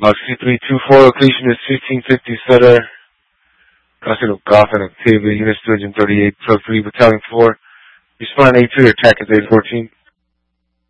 C324, location is 1550 Sutter. Constant Gotham activity, units 238, Pro 3, Battalion 4. Respond A2 to attack at day 14.